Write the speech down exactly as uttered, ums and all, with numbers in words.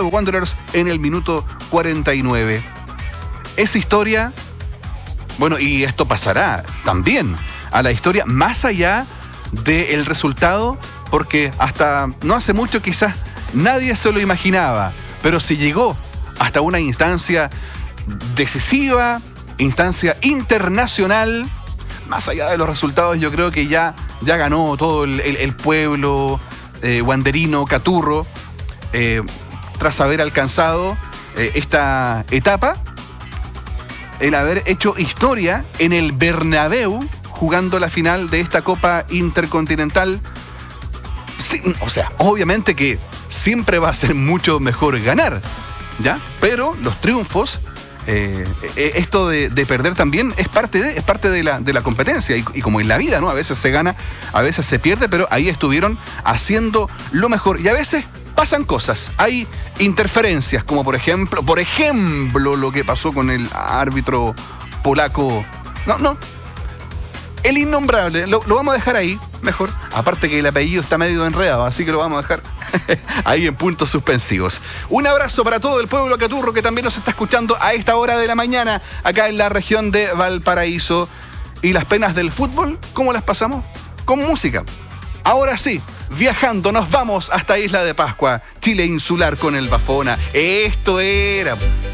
Chicago Wanderers en el minuto cuarenta y nueve. Esa historia, bueno, y esto pasará también a la historia más allá del resultado, porque hasta no hace mucho quizás nadie se lo imaginaba, pero se llegó hasta una instancia decisiva, instancia internacional. Más allá de los resultados, yo creo que ya, ya ganó todo el, el, el pueblo eh, wanderino, caturro, eh, tras haber alcanzado eh, esta etapa, el haber hecho historia en el Bernabéu, jugando la final de esta Copa Intercontinental. Sí, o sea, obviamente que siempre va a ser mucho mejor ganar, ¿ya? Pero los triunfos, eh, esto de, de perder también es parte de, es parte de la, de la competencia. Y, y como en la vida, ¿no? A veces se gana, a veces se pierde, pero ahí estuvieron haciendo lo mejor. Y a veces pasan cosas, hay interferencias, como por ejemplo, por ejemplo, lo que pasó con el árbitro polaco. No, no. El innombrable, lo, lo vamos a dejar ahí, mejor. Aparte que el apellido está medio enredado, así que lo vamos a dejar ahí en puntos suspensivos. Un abrazo para todo el pueblo caturro que también nos está escuchando a esta hora de la mañana, acá en la región de Valparaíso. ¿Y las penas del fútbol, cómo las pasamos? Con música. Ahora sí, viajando, nos vamos hasta Isla de Pascua, Chile insular con el Bafona. Esto era...